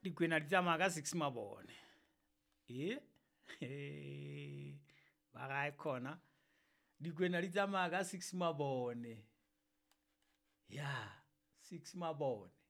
dikwena di tsamaya ka 6 mabone ba gae khona dikwena di tsamaya ka 6 mabone ya 6 mabone